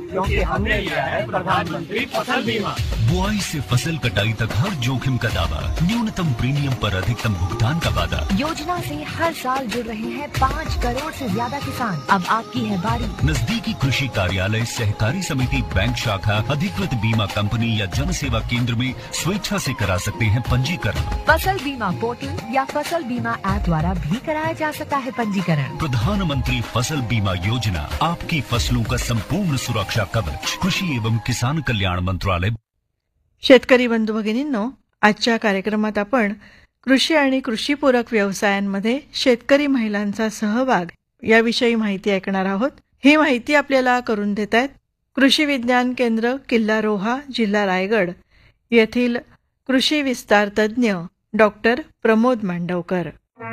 क्योंकि हमने लिया है प्रधानमंत्री फसल बीमा। बुआई से फसल कटाई तक हर जोखिम का दावा, न्यूनतम प्रीमियम पर अधिकतम भुगतान का वादा। योजना से हर साल जुड़ रहे हैं 5 करोड़ से ज्यादा किसान। अब आपकी है बारी। नजदीकी कृषि कार्यालय, सहकारी समिति, बैंक शाखा, अधिकृत बीमा कंपनी या जन सेवा केंद्र में स्वेच्छा से करा सकते हैं पंजीकरण। फसल बीमा पोर्टल या फसल बीमा ऐप द्वारा भी कराया जा सकता है पंजीकरण। प्रधानमंत्री फसल बीमा योजना, आपकी फसलों का संपूर्ण सुरक्षा कवच। कृषि एवं किसान कल्याण मंत्रालय। शेतकरी बंधू भगिनींनो, आजच्या कार्यक्रमात आपण कृषी आणि कृषीपूरक व्यवसायांमध्ये शेतकरी महिलांचा सहभाग याविषयी माहिती ऐकणार आहोत. ही माहिती आपल्याला करून देत आहेत कृषी विज्ञान केंद्र किल्ला रोहा, जिल्हा रायगड येथील कृषी विस्तार तज्ज्ञ डॉक्टर प्रमोद मांडवकर.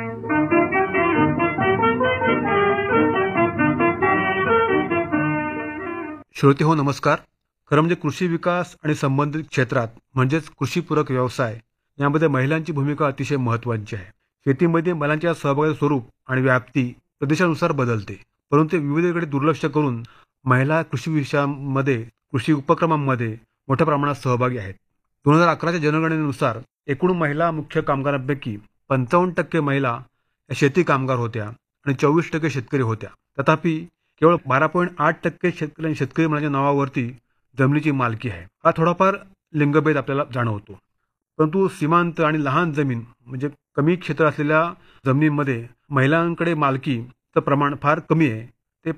श्रोते हो, नमस्कार. खरं म्हणजे कृषी विकास आणि संबंधित क्षेत्रात म्हणजेच कृषीपूरक व्यवसाय यामध्ये महिलांची भूमिका अतिशय महत्त्वाची आहे. शेतीमध्ये महिलांच्या सहभागाचे स्वरूप आणि व्याप्ती प्रदेशानुसार बदलते, परंतु विविधतेकडे दुर्लक्ष करून महिला कृषी विषयांमध्ये, कृषी उपक्रमांमध्ये मोठ्या प्रमाणात सहभागी आहेत. 2011च्या जनगणनेनुसार एकूण महिला मुख्य कामगारांपैकी 55% महिला या शेती कामगार होत्या आणि 24% शेतकरी होत्या. तथापि केवळ 12.8% शेतकरी महिलांच्या नावावरती जमिनीची मालकी आहे. हा थोडाफार लिंगभेद आपल्याला जाणवतो, परंतु सीमांत आणि लहान जमीन म्हणजे कमी क्षेत्र असलेल्या जमिनींमध्ये महिलांकडे मालकीचं प्रमाण फार कमी आहे. ते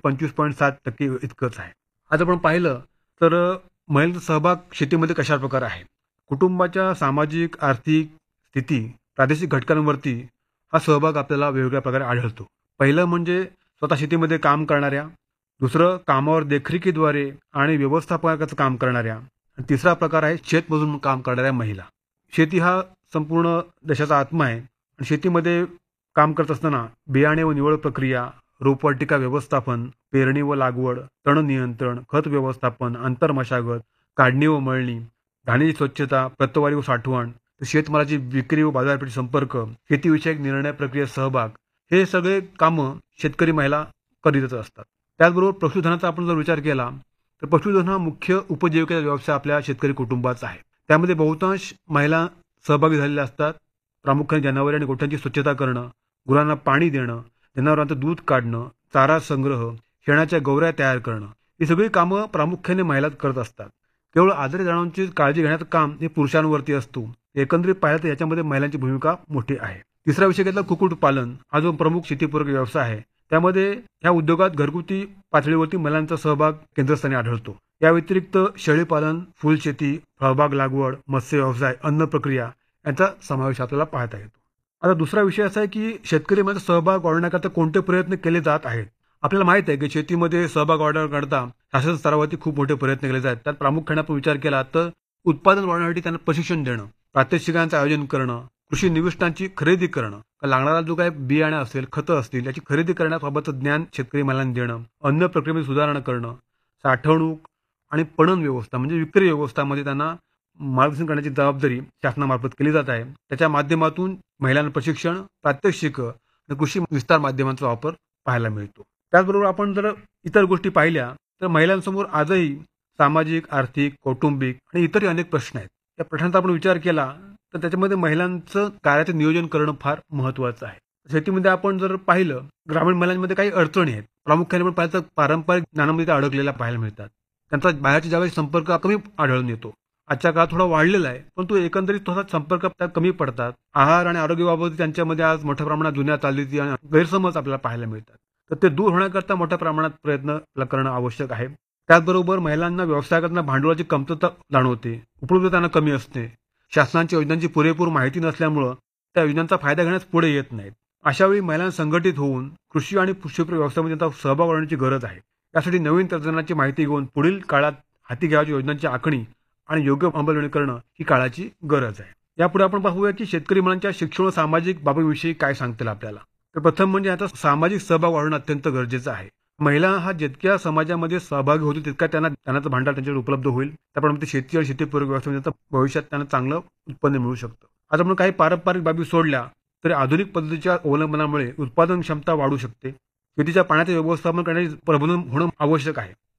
25.7% इतकंच आहे. आज आपण पाहिलं तर महिलांचा सहभाग शेतीमध्ये कशा प्रकारे आहे. कुटुंबाच्या सामाजिक आर्थिक स्थिती, प्रादेशिक घटकांवरती हा सहभाग आपल्याला वेगवेगळ्या प्रकारे आढळतो. पहिलं म्हणजे स्वतः शेतीमध्ये काम करणाऱ्या, दुसरं कामावर देखरेखीद्वारे आणि व्यवस्थापकाचं काम करणाऱ्या, आणि तिसरा प्रकार आहे शेतमजूर म्हणून काम करणाऱ्या महिला. शेती हा संपूर्ण देशाचा आत्मा आहे आणि शेतीमध्ये काम करत असताना बियाणे व निवड प्रक्रिया, रोपवाटिका व्यवस्थापन, पेरणी व लागवड, तण नियंत्रण, खत व्यवस्थापन, आंतरमशागत, काढणी व मळणी, धान्याची स्वच्छता, प्रतवारी व साठवण, शेतमालाची विक्री व बाजारपेठ संपर्क, शेतीविषयक निर्णय प्रक्रियेत सहभाग, हे सगळे कामं शेतकरी महिला करीतच असतात. त्याचबरोबर पशुधनाचा आपण जर विचार केला तर पशुधन हा मुख्य उपजीविकेचा व्यवसाय आपल्या शेतकरी कुटुंबाचा आहे. त्यामध्ये बहुतांश महिला सहभागी झालेल्या असतात. प्रामुख्याने जनावरे आणि गोठ्यांची स्वच्छता करणं, गुरांना पाणी देणं, जनावरांचं दूध काढणं, चारा संग्रह, शेणाच्या गवऱ्या तयार करणं, ही सगळी कामं प्रामुख्याने महिला करत असतात. केवळ आजारी जनावरांची काळजी घेण्याचं काम हे पुरुषांवरती असतो. एकंदरीत पाहिलं तर याच्यामध्ये महिलांची भूमिका मोठी आहे. तिसरा विषय घेतला कुक्कुटपालन, हा जो प्रमुख शेतीपूरक व्यवसाय आहे. त्यामध्ये ह्या उद्योगात घरगुती पातळीवरती महिलांचा सहभाग केंद्रस्थानी आढळतो. या व्यतिरिक्त शेळीपालन, फुलशेती, फळबाग लागवड, मत्स्य व्यवसाय, अन्न प्रक्रिया यांचा समावेश आपल्याला पाहता येतो. आता दुसरा विषय असा आहे की शेतकरी महिलांचा सहभाग वाढवण्याकरता कोणते प्रयत्न केले जात आहेत. आपल्याला माहित आहे की शेतीमध्ये सहभाग वाढवण्याकरता शासन स्तरावरती खूप मोठे प्रयत्न केले जातात. त्यात प्रामुख्याने आपण विचार केला तर उत्पादन वाढवण्यासाठी त्यांना प्रशिक्षण देणं, प्रात्यक्षिकांचं आयोजन करणं, कृषी निविष्ठांची खरेदी करणं, लागणारा जो काय बियाणे असेल, खतं असतील याची खरेदी करण्याबाबतचं ज्ञान शेतकरी महिलांना देणं, अन्न प्रक्रियेमध्ये सुधारणा करणं, साठवणूक आणि पणन व्यवस्था म्हणजे विक्री व्यवस्थामध्ये त्यांना मार्गदर्शन करण्याची जबाबदारी शासनामार्फत केली जात आहे. त्याच्या माध्यमातून महिलांना प्रशिक्षण, प्रात्यक्षिक आणि कृषी विस्तार माध्यमांचा वापर पाहायला मिळतो. त्याचबरोबर आपण जर इतर गोष्टी पाहिल्या तर महिलांसमोर आजही सामाजिक, आर्थिक, कौटुंबिक आणि इतरही अनेक प्रश्न आहेत. या प्रश्नांचा आपण विचार केला तर त्याच्यामध्ये महिलांचं कार्याचं नियोजन करणं फार महत्त्वाचं आहे. शेतीमध्ये आपण जर पाहिलं ग्रामीण महिलांमध्ये काही अडचणी आहेत. प्रामुख्याने आपण पाहिलं तर पारंपरिक ज्ञानामध्ये त्या अडकलेल्या पाहायला मिळतात. त्यांचा बाहेरच्या जगाशी संपर्क कमी आढळून येतो. आजच्या काळात थोडा वाढलेला आहे, परंतु एकंदरीत थोडा संपर्क कमी पडतात. आहार आणि आरोग्याबाबत त्यांच्यामध्ये आज मोठ्या प्रमाणात जुन्या चालीरीती आणि गैरसमज आपल्याला पाहायला मिळतात. तर ते दूर होण्याकरता मोठ्या प्रमाणात प्रयत्न करणं आवश्यक आहे. त्याचबरोबर महिलांना व्यवसाय करताना भांडवलाची कमतरता जाणवते, उपलब्धता त्यांना कमी असते. शासनाच्या योजनांची पुरेपूर माहिती नसल्यामुळं त्या योजनांचा फायदा घेण्यास पुढे येत नाहीत. अशावेळी महिलांना संघटित होऊन कृषी आणि कृषीपूरक व्यवसायामध्ये त्यांचा सहभाग वाढवण्याची गरज आहे. यासाठी नवीन तंत्रज्ञानाची माहिती घेऊन पुढील काळात हाती घ्यावयाच्या योजनांची आखणी आणि योग्य अंमलबजावणी करणं ही काळाची गरज आहे. यापुढे आपण पाहूया की शेतकरी मुलांच्या शिक्षण व सामाजिक बाबीविषयी काय सांगतील आपल्याला. तर प्रथम म्हणजे याचा सामाजिक सहभाग वाढवणं अत्यंत गरजेचं आहे. महिला हा जितक्या समाजामध्ये सहभागी होतील तितका त्यांना ज्ञानाचं भांडार त्यांच्याकडे उपलब्ध होईल. त्याप्रमाणे शेती आणि शेतीपूरक व्यवसायामध्ये भविष्यात त्यांना चांगलं उत्पन्न मिळू शकतं. आता आपण काही पारंपरिक बाबी सोडल्या तरी आधुनिक पद्धतीच्या अवलंबनामुळे उत्पादन क्षमता वाढू शकते. शेतीच्या पाण्याचे व्यवस्थापन करण्याचे प्रबोधन होणं आवश्यक आहे.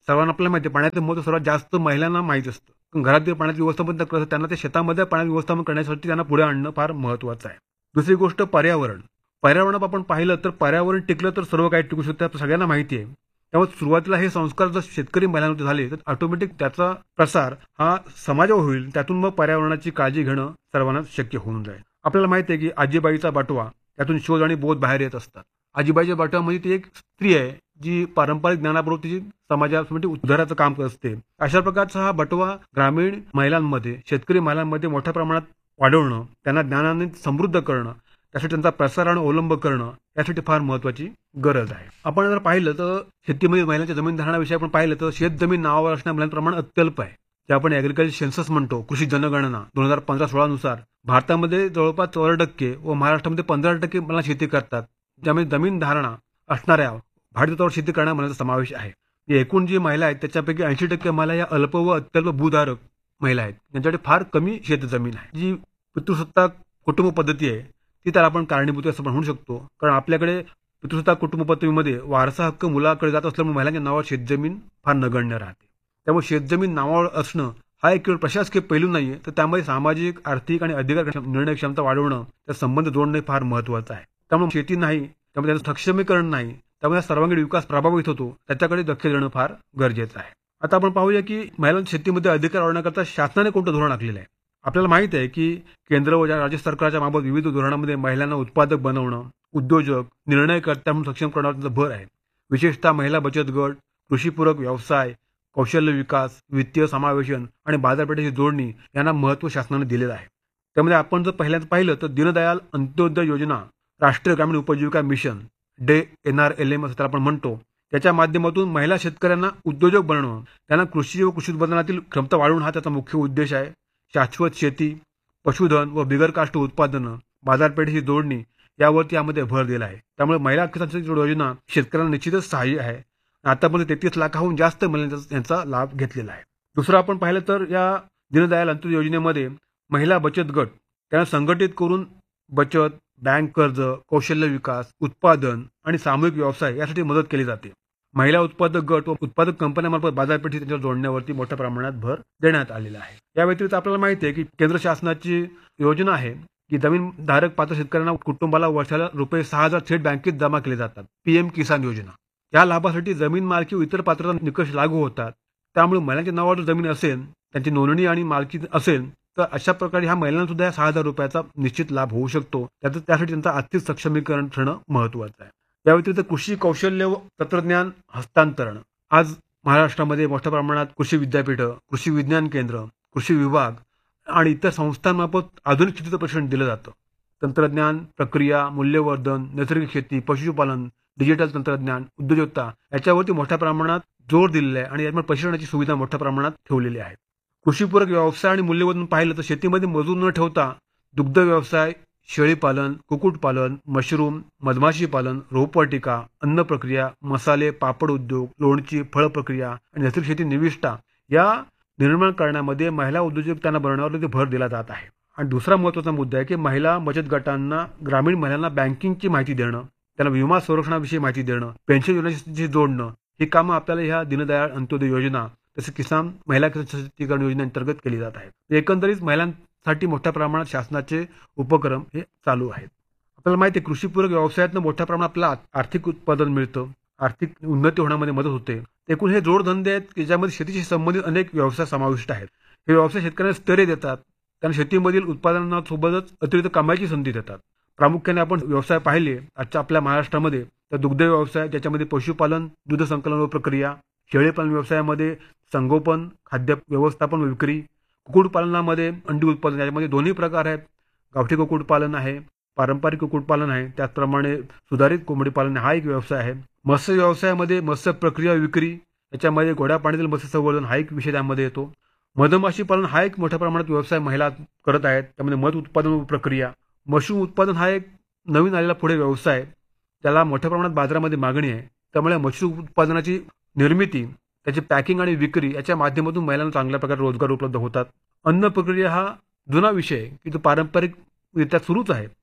सर्वांना आपल्याला माहिती आहे पाण्याचं महत्त्व सर्वात जास्त महिलांना माहीत असतं. पण घरातील पाण्याचं व्यवस्थापन तर करत त्यांना ते शेतामध्ये पाण्याचं व्यवस्थापन करण्यासाठी त्यांना पुढे आणणं फार महत्त्वाचं आहे. दुसरी गोष्ट पर्यावरण आपण पाहिलं तर पर्यावरण टिकलं तर सर्व काही टिकू शकतं सगळ्यांना माहिती आहे. त्यामुळे सुरुवातीला हे संस्कार जर शेतकरी महिलांमध्ये झाले तर ऑटोमॅटिक त्याचा प्रसार हा समाजावर होईल. त्यातून मग पर्यावरणाची काळजी घेणं सर्वांना शक्य होऊन जाईल. आपल्याला माहिती आहे की आजीबाईचा बाटवा त्यातून शोध आणि बोध बाहेर येत असतात. आजीबाईच्या बाटवा म्हणजे ती एक स्त्री आहे जी पारंपरिक ज्ञानाबरोबर तिची समाजामध्ये उद्धाराचं काम करत असते. अशा प्रकारचा हा बटवा ग्रामीण महिलांमध्ये शेतकरी महिलांमध्ये मोठ्या प्रमाणात वाढवणं, त्यांना ज्ञानाने समृद्ध करणं, त्यासाठी त्यांचा प्रसार आणि अवलंब करणं यासाठी फार महत्वाची गरज आहे. आपण जर पाहिलं तर शेतीमध्ये महिलांच्या जमीन धारणाविषयी आपण पाहिलं तर शेत जमीन नावावर असणाऱ्या महिलांचं प्रमाण अत्यल्प आहे. जे आपण ॲग्रिकल्चर सेन्सस म्हणतो, कृषी जनगणना 2015-16 नुसार भारतामध्ये जवळपास 14% व महाराष्ट्रामध्ये 15% महिला शेती करतात. ज्यामध्ये जमीन धारणा असणाऱ्या भाडेतत्त्वावर शेती करणाऱ्या महिलांचा समावेश आहे. एकूण जी महिला आहेत त्याच्यापैकी 80% महिला या अल्प व अत्यल्प भूधारक महिला आहेत. यांच्याकडे फार कमी शेतजमीन आहे. जी पितृसत्ताक कुटुंब पद्धती आहे ती त्याला आपण कारणीभूत असं म्हणू शकतो. कारण आपल्याकडे पितृसत्ताक कुटुंब पद्धतीमध्ये वारसा हक्क मुलाकडे जात असल्यामुळे महिलांच्या नावावर शेतजमीन फार नगण्य राहते. त्यामुळे शेतजमीन नावावर असणं हा एक केवळ प्रशासकीय पैलू नाहीये तर त्यामध्ये सामाजिक, आर्थिक आणि अधिकार निर्णय क्षमता वाढवणं, त्या संबंध जोडणे फार महत्वाचं आहे. त्यामुळे शेती नाही, त्यामुळे त्याचं सक्षमीकरण नाही, त्यामुळे सर्वांगीण विकास प्रभावित होतो. त्याच्याकडे दक्ष देणं फार गरजेचं आहे. आता आपण पाहूया की महिलांच्या शेतीमध्ये अधिकार वाढवण्याकरता शासनाने कोणतं धोरण आखलेलं आहे. आपल्याला माहिती आहे की केंद्र व राज्य सरकारच्या मार्फत विविध धोरणांमध्ये महिलांना उत्पादक बनवणं, उद्योजक, निर्णयकर्त्या म्हणून सक्षम करण्यावर त्यांचा भर आहे. विशेषतः महिला बचत गट, कृषीपूरक व्यवसाय, कौशल्य विकास, वित्तीय समावेशन आणि बाजारपेठेची जोडणी यांना महत्त्व शासनाने दिलेलं आहे. त्यामध्ये आपण जर पहिल्यांदा पाहिलं तर दीनदयाल अंत्योदय योजना, राष्ट्रीय ग्रामीण उपजीविका मिशन NRLM असं त्याला आपण म्हणतो, त्याच्या माध्यमातून महिला शेतकऱ्यांना उद्योजक बनवणं, त्यांना कृषी व कृषी उत्पादनातील क्षमता वाढवणं हा त्याचा मुख्य उद्देश आहे. शाश्वत शेती, पशुधन व बिगर काष्ट उत्पादनं, बाजारपेठेची जोडणी यावरती यामध्ये भर दिला आहे. त्यामुळे महिला किसान योजना शेतकऱ्यांना निश्चितच सहाय्य आहे. आतापर्यंत 33 लाखाहून जास्त महिलांचा यांचा लाभ घेतलेला आहे. दुसरं आपण पाहिलं तर या दीनदयाल अंत्योदय योजनेमध्ये महिला बचत गट त्यांना संघटित करून बचत, बँक कर्ज, कौशल्य विकास, उत्पादन आणि सामूहिक व्यवसाय यासाठी मदत केली जाते. महिला उत्पादक गट व उत्पादक कंपन्यांमार्फत बाजारपेठेत त्यांच्या जोडण्यावरती मोठ्या प्रमाणात भर देण्यात आलेला आहे. या व्यतिरिक्त आपल्याला माहिती आहे की केंद्र शासनाची योजना आहे की जमीनधारक पात्र शेतकऱ्यांना कुटुंबाला वर्षाला ₹6,000 थेट बँकेत जमा केले जातात. PM किसान योजना. या लाभासाठी जमीन मालकी व इतर पात्रता निकष लागू होतात. त्यामुळे महिलांच्या नावावर जर जमीन असेल, त्यांची नोंदणी आणि मालकी असेल तर अशा प्रकारे ह्या महिलांना सुद्धा या ₹6,000 निश्चित लाभ होऊ शकतो. त्यासाठी त्यांचं आर्थिक सक्षमीकरण ठरणं महत्वाचं आहे. या व्यतिरिक्त कृषी कौशल्य व तंत्रज्ञान हस्तांतरण. आज महाराष्ट्रामध्ये मोठ्या प्रमाणात कृषी विद्यापीठं, कृषी विज्ञान केंद्र, कृषी विभाग आणि इतर संस्थांमार्फत आधुनिक शेतीचं प्रशिक्षण दिलं जातं. तंत्रज्ञान, प्रक्रिया, मूल्यवर्धन, नैसर्गिक शेती, पशुपालन, डिजिटल तंत्रज्ञान, उद्योजकता याच्यावरती मोठ्या प्रमाणात जोर दिलेला आहे आणि यामुळे प्रशिक्षणाची सुविधा मोठ्या प्रमाणात ठेवलेली आहे. कृषीपूरक व्यवसाय आणि मूल्यवर्धन पाहिलं तर शेतीमध्ये मजूर न ठेवता दुग्ध व्यवसाय, शेळीपालन, कुक्कुटपालन, मशरूम, मधमाशी पालन, रोपवाटिका, अन्न प्रक्रिया, मसाले, पापड उद्योग, लोणची, फळ प्रक्रिया आणि नैसर्गिक शेती निविष्ठा या निर्माण करण्यामध्ये महिला उद्योजकतांना बनवण्यावर भर दिला जात आहे. आणि दुसरा महत्त्वाचा मुद्दा आहे की महिला बचत गटांना ग्रामीण महिलांना बँकिंगची माहिती देणं, त्यांना विमा संरक्षणाविषयी माहिती देणं, पेन्शन योजनेशी जोडणं ही कामं आपल्याला ह्या दीनदयाळ अंत्योदय योजना तसेच महिला किसान सशक्तीकरण योजनेअंतर्गत केली जात आहेत. एकंदरीत महिलांसाठी मोठ्या प्रमाणात शासनाचे उपक्रम हे चालू आहेत. आपल्याला माहिती आहे कृषीपूरक व्यवसायातनं मोठ्या प्रमाणात आपल्याला आर्थिक उत्पादन मिळतं, आर्थिक उन्नती होण्यामध्ये मदत होते. एकूण हे जोडधंदे आहेत की ज्यामध्ये शेतीशी संबंधित अनेक व्यवसाय समाविष्ट आहेत. हे व्यवसाय शेतकऱ्यांना स्थैर्य देतात, त्यांना शेतीमधील उत्पादनासोबतच अतिरिक्त कमाईची संधी देतात. प्रामुख्याने आपण व्यवसाय पाहिले आजच्या आपल्या महाराष्ट्रामध्ये तर दुग्ध व्यवसाय, ज्याच्यामध्ये पशुपालन, दूध संकलन व प्रक्रिया, शेळीपालन व्यवसायामध्ये संगोपन, खाद्य व्यवस्थापन व विक्री, कुक्कुटपालनामध्ये अंडी उत्पादन, यामध्ये दोन्ही प्रकार आहेत. गावठी कुक्कुटपालन आहे, पारंपरिक कुक्कुटपालन आहे, त्याचप्रमाणे सुधारित कोंबडी पालन हा एक व्यवसाय आहे. मत्स्य व्यवसायामध्ये मत्स्य प्रक्रिया विक्री, याच्यामध्ये गोड्या पाण्यातील मत्स्य संवर्धन हा एक विषय त्यामध्ये येतो. मधमाशी पालन हा एक मोठ्या प्रमाणात व्यवसाय महिला करत आहेत, त्यामध्ये मध उत्पादन व प्रक्रिया. मशरूम उत्पादन हा एक नवीन आलेला पुढे व्यवसाय, त्याला मोठ्या प्रमाणात बाजारामध्ये मागणी आहे. त्यामुळे मशरूम उत्पादनाची निर्मिती, त्याची पॅकिंग आणि विक्री याच्या माध्यमातून महिलांना चांगल्या प्रकारे रोजगार उपलब्ध होतात. अन्न प्रक्रिया हा जुना विषय की तो पारंपरिकरित्या सुरूच आहे,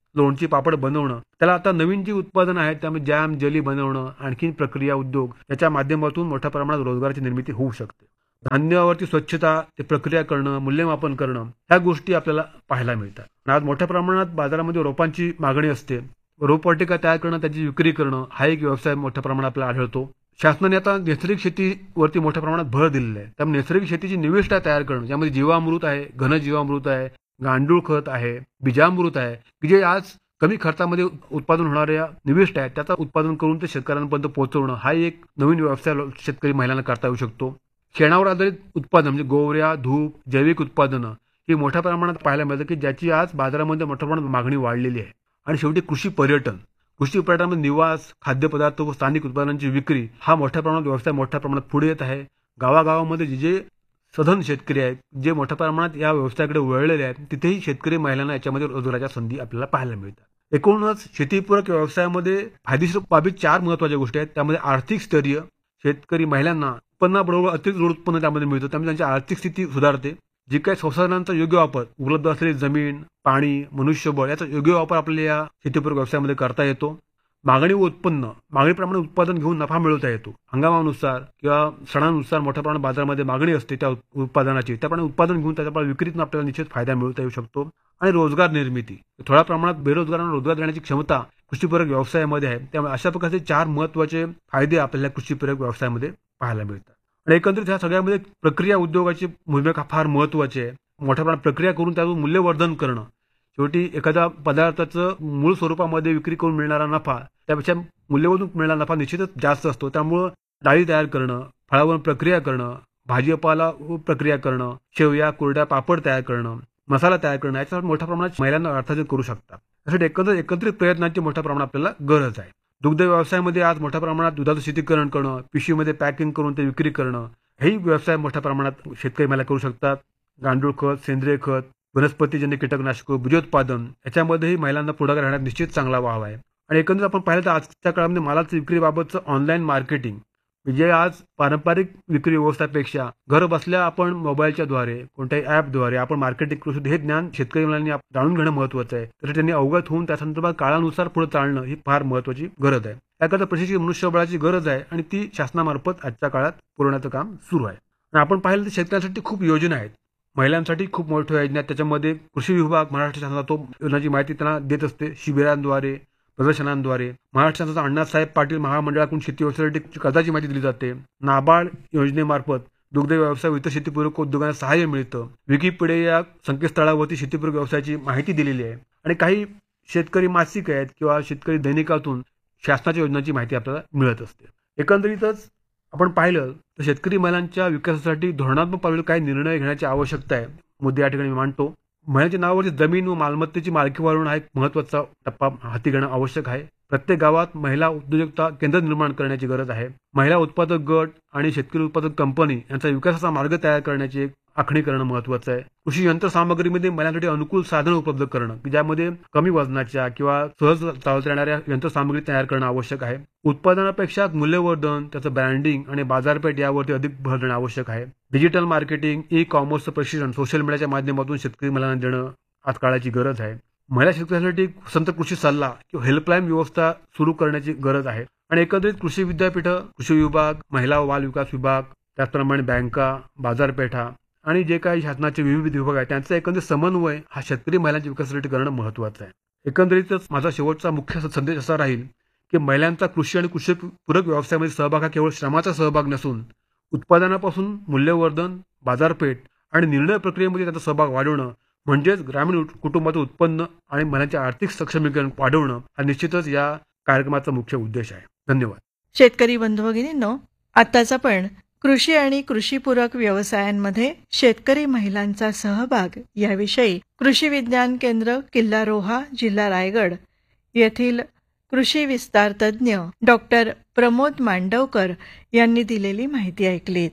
लोणची पापड बनवणं, त्याला आता नवीन जी उत्पादनं आहेत त्यामध्ये जॅम जेली बनवणं, आणखी प्रक्रिया उद्योग याच्या माध्यमातून मोठ्या प्रमाणात रोजगाराची निर्मिती होऊ शकते. धान्यावरती स्वच्छता, ते प्रक्रिया करणं, मूल्यमापन करणं ह्या गोष्टी आपल्याला पाहायला मिळतात. आज मोठ्या प्रमाणात बाजारामध्ये रोपांची मागणी असते. रोपवाटिका तयार करणं, त्याची विक्री करणं हा एक व्यवसाय मोठ्या प्रमाणात आपल्याला आढळतो. शासनाने आता नैसर्गिक शेतीवरती मोठ्या प्रमाणात भर दिलेला आहे. त्यामुळे नैसर्गिक शेतीची निविष्ठा तयार करणं, ज्यामध्ये जीवामृत आहे, घनजीवामृत आहे, गांडूळ खत आहे, बीजामृत आहे, की जे आज कमी खर्चामध्ये उत्पादन होणाऱ्या निविष्ठ आहेत त्याचं उत्पादन करून ते शेतकऱ्यांपर्यंत पोहोचवणं हा एक नवीन व्यवसाय शेतकरी महिलांना करता येऊ शकतो. शेणावर आधारित उत्पादन म्हणजे गोवऱ्या, धूप, जैविक उत्पादनं ही मोठ्या प्रमाणात पाहायला मिळतं, की ज्याची आज बाजारामध्ये मोठ्या प्रमाणात मागणी वाढलेली आहे. आणि शेवटी कृषी पर्यटनामध्ये निवास, खाद्यपदार्थ व स्थानिक उत्पादनांची विक्री हा मोठ्या प्रमाणात व्यवसाय मोठ्या प्रमाणात पुढे येत आहे. गावागावामध्ये जे सधन शेतकरी आहेत, जे मोठ्या प्रमाणात या व्यवसायाकडे वळलेले आहेत, तिथेही शेतकरी महिलांना याच्यामध्ये रोजगाराच्या संधी आपल्याला पाहायला मिळतात. एकूणच शेतीपूरक व्यवसायामध्ये फायदेशीर बाबी 4 महत्वाच्या गोष्टी आहेत. त्यामध्ये आर्थिक स्थैर्य, शेतकरी महिलांना उत्पन्नाबरोबर अतिरिक्त रोड उत्पन्न त्यामध्ये मिळतं, त्यामुळे त्यांची आर्थिक स्थिती सुधारते. जे काही संसाधनांचा योग्य वापर, उपलब्ध असलेली जमीन, पाणी, मनुष्यबळ याचा योग्य वापर आपल्याला या शेतीपूरक व्यवसायामध्ये करता येतो. मागणी व उत्पन्न, मागणीप्रमाणे उत्पादन घेऊन नफा मिळवता येतो. हंगामानुसार किंवा सणानुसार मोठ्या प्रमाणात बाजारामध्ये मागणी असते त्या उत्पादनाची, त्याप्रमाणे उत्पादन घेऊन त्याच्या विक्रीतून आपल्याला निश्चित फायदा मिळवता येऊ शकतो. आणि रोजगार निर्मिती, थोड्या प्रमाणात बेरोजगारांना रोजगार देण्याची क्षमता कृषीपूरक व्यवसायामध्ये आहे. त्यामुळे अशा प्रकारचे 4 महत्वाचे फायदे आपल्याला कृषीपूरक व्यवसायामध्ये पाहायला मिळतात. आणि एकंदरीत ह्या सगळ्यामध्ये प्रक्रिया उद्योगाची भूमिका फार महत्वाची आहे. मोठ्या प्रमाणात प्रक्रिया करून त्यातून मूल्यवर्धन करणं, शेवटी एखाद्या पदार्थाचं मूळ स्वरूपामध्ये विक्री करून मिळणारा नफा त्यापेक्षा मूल्यवर्धन मिळणारा नफा निश्चितच जास्त असतो. त्यामुळं डाळी तयार करणं, फळावर प्रक्रिया करणं, भाजीपाला प्रक्रिया करणं, शेवया, कुरड्या, पापड तयार करणं, मसाला तयार करणं याच्यावर मोठ्या प्रमाणात महिलांना अर्थार्जन करू शकतात. यासाठी एकत्रित प्रयत्नांची मोठ्या प्रमाणात आपल्याला गरज आहे. दुग्ध व्यवसायामध्ये आज मोठ्या प्रमाणात दुधाचं शीतीकरण करणं, पिशवीमध्ये पॅकिंग करून ते विक्री करणं हेही व्यवसाय मोठ्या प्रमाणात शेतकरी महिला करू शकतात. गांडूळ खत, सेंद्रिय खत, वनस्पतीजन्य कीटकनाशक, बीजोत्पादन याच्यामध्येही महिलांना पुढाकार राहण्यात निश्चित चांगला वाव आहे. आणि एकंदरीत आपण पाहिलं तर आजच्या काळामध्ये मालाच्या विक्रीबाबतचं ऑनलाईन मार्केटिंग म्हणजे आज पारंपरिक विक्री व्यवस्थेपेक्षा घर बसल्या आपण मोबाईलच्या द्वारे, कोणत्याही ॲपद्वारे आपण मार्केटिंग करू शकतो. हे ज्ञान शेतकरी महिलांनी जाणून घेणं महत्त्वाचं आहे. तर त्यांनी अवगत होऊन त्या संदर्भात काळानुसार पुढे चालणं ही फार महत्त्वाची गरज आहे. त्याकरता प्रशिक्षित मनुष्यबळाची गरज आहे आणि ती शासनामार्फत आजच्या काळात पुरवण्याचं काम सुरू आहे. आणि आपण पाहिलं तर शेतकऱ्यांसाठी खूप योजना आहेत, महिलांसाठी खूप मोठ्या योजना आहेत. त्याच्यामध्ये कृषी विभाग महाराष्ट्र शासनाचा तो योजनाची माहिती त्यांना देत असते. शिबिरांद्वारे, प्रदर्शनांद्वारे महाराष्ट्र शासनाचा अण्णासाहेब पाटील महामंडळाकडून शेती व्यवसायासाठी कर्जाची माहिती दिली जाते. नाबार्ड योजनेमार्फत दुग्ध व्यवसाय व इतर शेतीपूरक उद्योगांना सहाय्य मिळतं. विकिपीडिया या संकेतस्थळावरती शेतीपूरक व्यवसायाची माहिती दिलेली आहे. आणि काही शेतकरी मासिक आहेत किंवा शेतकरी दैनिकातून शासनाच्या योजनांची माहिती आपल्याला मिळत असते. एकंदरीतच आपण पाहिलं तर शेतकरी महिलांच्या विकासासाठी धोरणात्मक पातळीवर काही निर्णय घेण्याची आवश्यकता आहे. मुद्दे या ठिकाणी मी मांडतो. महिलांच्या नावावरची जमीन व मालमत्तेची मालकी वाढवणं हा एक महत्त्वाचा टप्पा हाती घेणं आवश्यक आहे. प्रत्येक गावात महिला उद्योजकता केंद्र निर्माण करण्याची गरज आहे. महिला उत्पादक गट आणि शेतकरी उत्पादक कंपनी यांचा विकासाचा मार्ग तयार करण्याची एक आखणी करणं महत्त्वाचं आहे. कृषी यंत्रसामग्रीमध्ये महिलांसाठी अनुकूल साधन उपलब्ध करणं की ज्यामध्ये कमी वजनाच्या किंवा सहज चालता येणाऱ्या यंत्रसामग्री तयार करणं आवश्यक आहे. उत्पादनापेक्षा मूल्यवर्धन, त्याचं ब्रँडिंग आणि बाजारपेठ यावरती अधिक भर देणं आवश्यक आहे. डिजिटल मार्केटिंग, ई कॉमर्सचं प्रशिक्षण सोशल मीडियाच्या माध्यमातून शेतकरी महिलांना देणं आज काळाची गरज आहे. महिला शेतकऱ्यांसाठी स्वतंत्र कृषी सल्ला किंवा हेल्पलाईन व्यवस्था सुरू करण्याची गरज आहे. आणि एकंदरीत कृषी विद्यापीठं, कृषी विभाग, महिला व बाल विकास विभाग, त्याचप्रमाणे बँका, बाजारपेठा आणि जे काही शासनाचे विविध विभाग आहेत त्यांचा एकंदरीत समन्वय हा शेतकरी महिलांच्या विकासासाठी करणं महत्त्वाचं आहे. एकंदरीतच माझा शेवटचा मुख्य संदेश असा राहील की महिलांचा कृषी आणि कृषीपूरक व्यवसायामध्ये सहभाग हा केवळ श्रमाचा सहभाग नसून उत्पादनापासून मूल्यवर्धन, बाजारपेठ आणि निर्णय प्रक्रियेमध्ये त्यांचा सहभाग वाढवणं म्हणजेच ग्रामीण कुटुंबाचं उत्पन्न आणि महिलांचे आर्थिक सक्षमीकरण वाढवणं हा निश्चितच या कार्यक्रमाचा मुख्य उद्देश आहे. धन्यवाद. शेतकरी बंधू भगिनींनो, आताच आपण कृषी आणि कृषीपूरक व्यवसायांमध्ये शेतकरी महिलांचा सहभाग याविषयी कृषी विज्ञान केंद्र किल्ला रोहा, जिल्हा रायगड येथील कृषी विस्तार तज्ज्ञ डॉक्टर प्रमोद मांडवकर यांनी दिलेली माहिती ऐकलीत.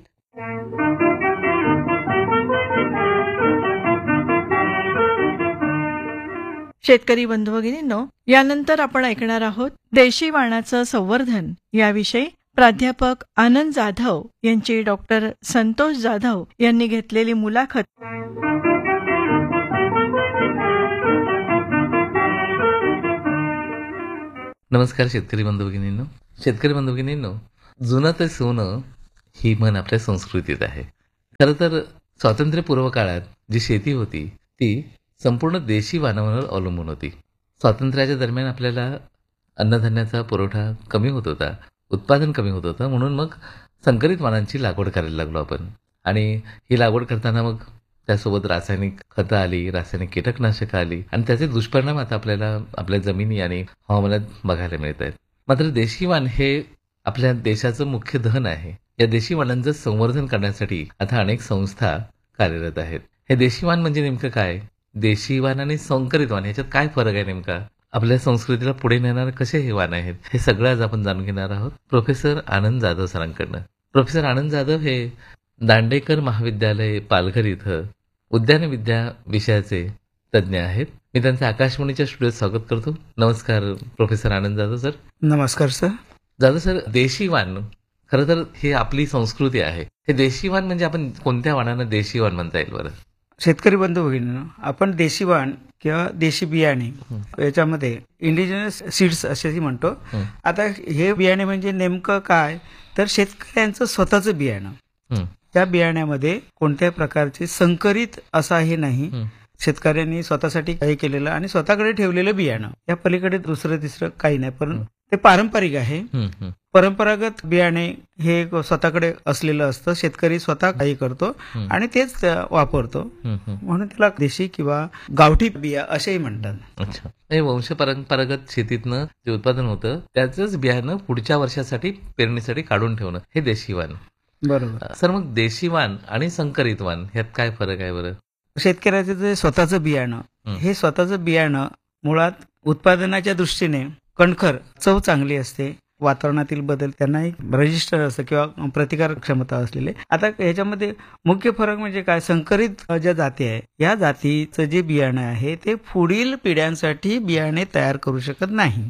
शेतकरी बंधू भगिनींनो, यानंतर आपण ऐकणार आहोत देशी वाणाचं संवर्धन याविषयी प्राध्यापक आनंद जाधव यांची डॉक्टर संतोष जाधव यांनी घेतलेली मुलाखत. नमस्कार शेतकरी बंधू भगिनींनो. शेतकरी बंधू भगिनींनो, जुनं ते सोनं ही म्हण आपल्या संस्कृतीत आहे. खरं तर स्वातंत्र्यपूर्व काळात जी शेती होती ती संपूर्ण देशी वाणावर अवलंबून होती. स्वातंत्र्याच्या दरम्यान आपल्याला अन्नधान्याचा पुरवठा कमी होत होता, उत्पादन कमी होत होतं, म्हणून मग संकरित वाणांची लागवड करायला लागलो आपण. आणि ही लागवड करताना मग त्यासोबत रासायनिक खतं आली, रासायनिक कीटकनाशकं आली आणि त्याचे दुष्परिणाम आता आपल्याला आपल्या जमिनी आणि हवामानात बघायला मिळत आहेत. मात्र देशी वाण हे आपल्या देशाचं मुख्य धन आहे. या देशी वाणांचं संवर्धन करण्यासाठी आता अनेक संस्था कार्यरत आहेत. हे देशी वाण म्हणजे नेमकं काय? देशी वाण आणि संकरित वाण याच्यात काय फरक आहे नेमका? आपल्या संस्कृतीला पुढे नेणारे कसे हे वाण आहेत, हे सगळं आज आपण जाणून घेणार आहोत प्रोफेसर आनंद जाधव सरांकडनं. प्रोफेसर आनंद जाधव हे दांडेकर महाविद्यालय पालघर इथं उद्यानविद्या विषयाचे तज्ज्ञ आहेत. मी त्यांचं आकाशवाणीच्या स्टुडिओत स्वागत करतो. नमस्कार प्रोफेसर आनंद जाधव सर. नमस्कार सर. जाधव सर, देशी वाण खरं तर ही आपली संस्कृती आहे. हे देशी वाण म्हणजे आपण कोणत्या वाणानं देशी वाण म्हणता येईल बरं? शेतकरी बंधू भगिनींनो, आपण देशी वाण किंवा देशी बियाणे याच्यामध्ये इंडिजिनस सीड्स असेही म्हणतो. आता हे बियाणे म्हणजे नेमकं काय, तर शेतकऱ्यांचं स्वतःचं बियाणं. त्या बियाण्यामध्ये कोणत्याही प्रकारचे संकरित असं हे नाही. शेतकऱ्यांनी स्वतःसाठी काही केलेलं आणि स्वतःकडे ठेवलेलं बियाणं, या पलीकडे दुसरं तिसरं काही नाही. पण ते पारंपरिक आहे. परंपरागत बियाणे हे स्वतःकडे असलेलं असतं. शेतकरी स्वतः काही करतो आणि तेच वापरतो, म्हणून त्याला देशी किंवा गावठी बिया असेही म्हणतात. अच्छा, हे वंश परंपरागत शेतीतनं जे उत्पादन होतं त्याचंच बियाणं पुढच्या वर्षासाठी पेरणीसाठी काढून ठेवणं हे देशी वाण. बरोबर सर, मग देशी वाण आणि संकरित वाण ह्यात काय फरक आहे बरं? शेतकऱ्याचं जे स्वतःचं बियाणं, हे स्वतःचं बियाणं मुळात उत्पादनाच्या दृष्टीने कणखर, चव चांगली असते, वातावरणातील बदल त्यांना एक रजिस्टर असतं किंवा प्रतिकारक क्षमता असलेले. आता ह्याच्यामध्ये मुख्य फरक म्हणजे काय, संकरित ज्या जाती आहे या जातीचं जे बियाणं आहे ते पुढील पिढ्यांसाठी बियाणे तयार करू शकत नाही.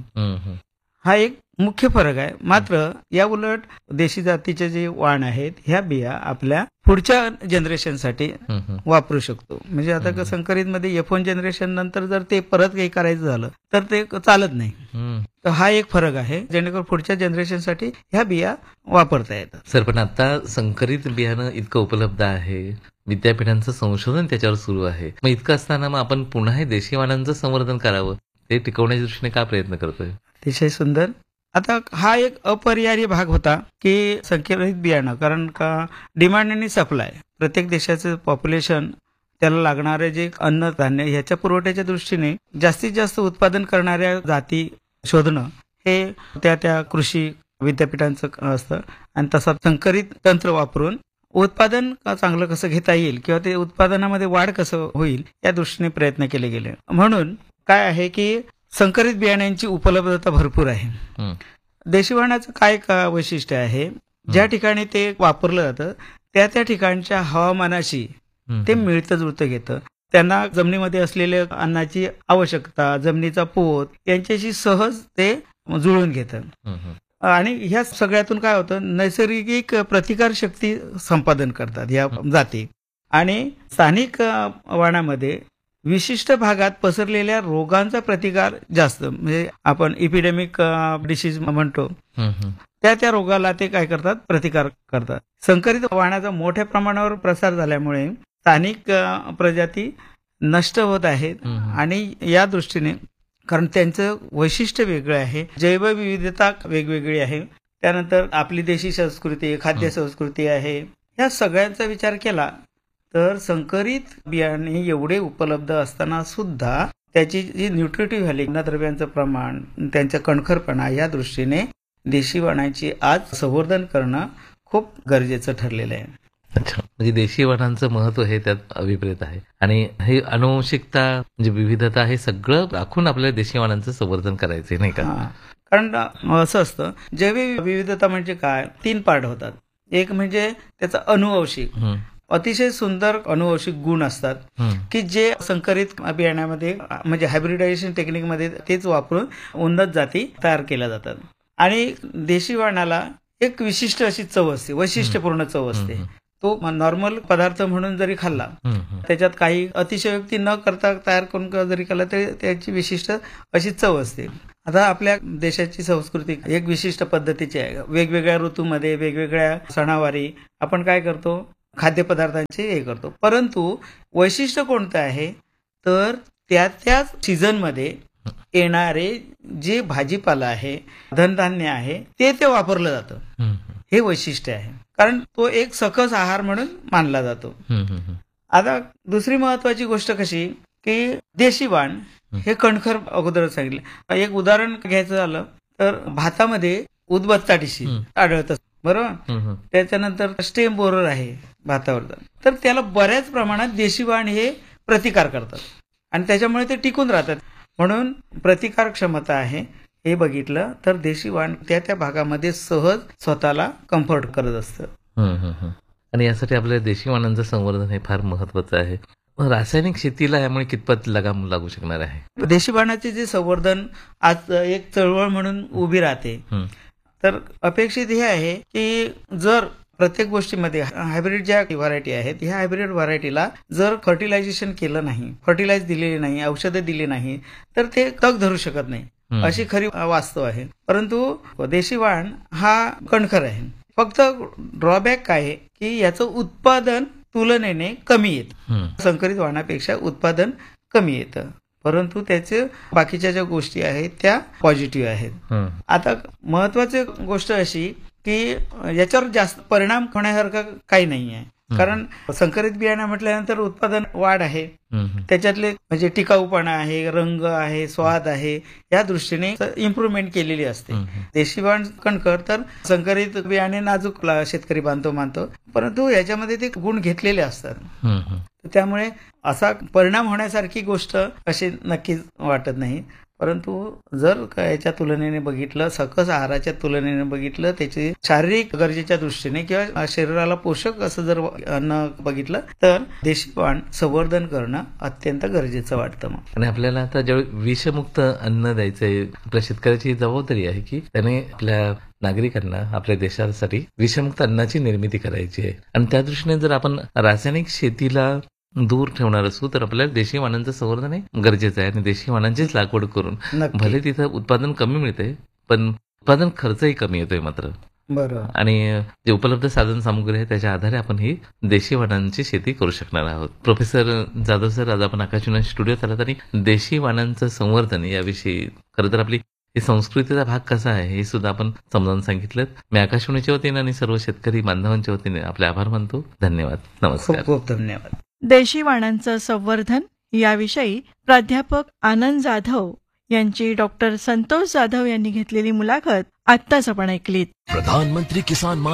हा एक मुख्य फरक आहे. मात्र या उलट देशी जातीचे जे वाण आहेत ह्या बिया आपल्या पुढच्या जनरेशनसाठी वापरू शकतो. म्हणजे आता संकरित मध्ये F1 जनरेशन नंतर जर ते परत काही करायचं झालं तर ते चालत नाही. तर हा एक फरक आहे, जेणेकरून पुढच्या जनरेशनसाठी ह्या बिया वापरता येतात. सर, पण आता संकरित बियाणं इतकं उपलब्ध आहे, विद्यापीठांचं संशोधन त्याच्यावर सुरू आहे, मग इतकं असताना मग आपण पुन्हा हे देशी वाणांचं संवर्धन करावं, ते टिकवण्याच्या दृष्टीने काय प्रयत्न करतोय? अतिशय सुंदर. आता हा एक अपरिहार्य भाग होता की संकरित बियाणं, कारण का डिमांड आणि सप्लाय, प्रत्येक देशाचं पॉप्युलेशन, त्याला लागणारे जे अन्नधान्य ह्याच्या पुरवठ्याच्या दृष्टीने जास्तीत जास्त उत्पादन करणाऱ्या जाती शोधणं हे त्या कृषी विद्यापीठांचं असतं. आणि तसा संकरित तंत्र वापरून उत्पादन चांगलं कसं घेता येईल किंवा ते उत्पादनामध्ये वाढ कसं होईल या दृष्टीने प्रयत्न केले गेले. म्हणून काय आहे की संकरित बियाण्यांची उपलब्धता भरपूर आहे. देशी वाणाचं काय वैशिष्ट्य आहे, ज्या ठिकाणी ते वापरलं जातं त्या ठिकाणच्या हवामानाशी ते मिळतं जुळतं घेतं. त्यांना जमिनीमध्ये असलेल्या अन्नाची आवश्यकता, जमिनीचा पोत यांच्याशी सहज ते जुळून घेतं. आणि ह्या सगळ्यातून काय होतं, नैसर्गिक प्रतिकार शक्ती संपादन करतात या जाती. आणि स्थानिक वाणामध्ये विशिष्ट भागात पसरलेल्या रोगांचा प्रतिकार जास्त, म्हणजे आपण इपिडेमिक डिसीज म्हणतो त्या रोगाला ते काय करतात, प्रतिकार करतात. संकरित वाणाचा मोठ्या प्रमाणावर प्रसार झाल्यामुळे स्थानिक प्रजाती नष्ट होत आहेत. आणि या दृष्टीने, कारण त्यांचं वैशिष्ट्य वेगळं आहे, जैवविविधता वेगवेगळी आहे, त्यानंतर आपली देशी संस्कृती, खाद्य संस्कृती आहे, या सगळ्यांचा विचार केला तर संकरित बियाणे एवढे उपलब्ध असताना सुद्धा त्याची जी न्यूट्रिटिव्ह व्हॅल्यू, अन्नद्रव्यांचं प्रमाण, त्यांचा कणखरपणा, या दृष्टीने देशी वाणांची आज संवर्धन करणं खूप गरजेचं ठरलेलं आहे. अच्छा, म्हणजे देशी वाणांचं महत्व हे त्यात अभिप्रेत आहे. आणि हे अनुवंशिकता म्हणजे विविधता हे सगळं राखून आपल्याला देशी वाणांचं संवर्धन करायचं नाही का? कारण असं असतं, जैव विविधता म्हणजे काय, 3 पार्ट होतात. एक म्हणजे त्याचा अनुवंशिक, अतिशय सुंदर अनुवंशिक गुण असतात की जे संकरित बियाण्यामध्ये म्हणजे हायब्रिडायझेशन टेक्निकमध्ये तेच वापरून उन्नत जाती तयार केल्या जातात. आणि देशी वाणाला एक विशिष्ट अशी चव असते, वैशिष्ट्यपूर्ण चव असते. तो नॉर्मल पदार्थ म्हणून जरी खाल्ला, त्याच्यात काही अतिशयोक्ती न करता तयार करून जरी केला तरी त्याची विशिष्ट अशी चव असते. आता आपल्या देशाची संस्कृती एक विशिष्ट पद्धतीची आहे. वेगवेगळ्या ऋतूमध्ये वेगवेगळ्या सणावारी आपण काय करतो, खाद्यपदार्थांचे हे करतो. परंतु वैशिष्ट्य कोणतं आहे, तर त्याच सीझनमध्ये येणारे जे भाजीपाला आहे, धनधान्य आहे, ते वापरलं जातं. हे वैशिष्ट्य आहे, कारण तो एक सकस आहार म्हणून मानला जातो. आता दुसरी महत्वाची गोष्ट कशी, की देशी वाण हे कणखर अगोदर सांगितलं. एक उदाहरण घ्यायचं झालं तर भातामध्ये उदबत्ताटीशी आढळतं, बरोबर. त्याच्यानंतर स्टेम बोरर आहे भातावरचा, तर त्याला बऱ्याच प्रमाणात देशी वाण हे प्रतिकार करतात आणि त्याच्यामुळे ते टिकून राहतात. म्हणून प्रतिकार क्षमता आहे हे बघितलं तर देशी वाण त्या भागामध्ये सहज स्वतःला कम्फर्ट करत असतं. आणि यासाठी आपल्या देशी वाणांचं संवर्धन हे फार महत्वाचं आहे. रासायनिक शेतीला यामुळे कितपत लगाम लागू शकणार आहे? देशी वाणाचे जे संवर्धन आज एक चळवळ म्हणून उभी राहते, तर अपेक्षित हे आहे की जर प्रत्येक गोष्टीमध्ये हायब्रिड ज्या व्हरायटी आहेत, ह्या हायब्रिड व्हरायटीला जर फर्टिलायझेशन केलं नाही, फर्टिलाइज दिलेली नाही, औषधं दिली नाही, तर ते तग धरू शकत नाही, अशी खरी वास्तव आहे. परंतु देशी वाण हा कणखर आहे. फक्त ड्रॉबॅक काय आहे की याचं उत्पादन तुलनेने कमी येतं. संकरित वाणापेक्षा उत्पादन कमी येतं, परंतु त्याचे बाकीच्या ज्या गोष्टी आहेत त्या पॉझिटिव्ह आहेत. आता महत्वाची गोष्ट अशी की याच्यावर जास्त परिणाम होण्यासारखं काही नाही आहे, कारण संकरित बियाणं म्हटल्यानंतर उत्पादन वाढ आहे, त्याच्यातले म्हणजे टिकाऊपणा आहे, रंग आहे, स्वाद आहे, या दृष्टीने इम्प्रुव्हमेंट केलेली असते. देशी वाण कणकर तर संकरित बियाणे नाजूक शेतकरी मानतो, परंतु याच्यामध्ये ते गुण घेतलेले असतात. त्यामुळे असा परिणाम होण्यासारखी गोष्ट अशी नक्कीच वाटत नाही. परंतु जर याच्या तुलनेने बघितलं, सकस आहाराच्या तुलनेने बघितलं, त्याची शारीरिक गरजेच्या दृष्टीने किंवा शरीराला पोषक असं जर अन्न बघितलं तर देशी वाण संवर्धन करणं अत्यंत गरजेचं वाटतं. मग आणि आपल्याला आता ज्यावेळी विषमुक्त अन्न द्यायचंय, आपल्या शेतकऱ्याची जबाबदारी आहे की त्याने आपल्या नागरिकांना, आपल्या देशासाठी विषमुक्त अन्नाची निर्मिती करायची आहे. आणि त्या दृष्टीने जर आपण रासायनिक शेतीला दूर ठेवणार असू तर आपल्याला देशी वाणांचं संवर्धन हे गरजेचं आहे. आणि देशी वाणांचीच लागवड करून भले तिथं उत्पादन कमी मिळते, पण उत्पादन खर्चही कमी येतोय मात्र. बरोबर. आणि जे उपलब्ध साधन सामुग्री आहे त्याच्या आधारे आपण ही देशी वाणांची शेती करू शकणार आहोत. प्रोफेसर जाधव सर, आज आपण आकाशवाणी स्टुडिओत आलात आणि देशी वाणांचं संवर्धन याविषयी खरं तर आपली संस्कृतीचा भाग कसा आहे हे सुद्धा आपण समजावून सांगितलं. मी आकाशवाणीच्या वतीने आणि सर्व शेतकरी बांधवांच्या वतीने आपले आभार मानतो. धन्यवाद. नमस्कार. खूप खूप धन्यवाद. देशी वाणांचं संवर्धन याविषयी प्राध्यापक आनंद जाधव यांची डॉक्टर संतोष जाधव यांनी घेतलेली मुलाखत आत्ताच आपण ऐकलीत. प्रधानमंत्री किसान मान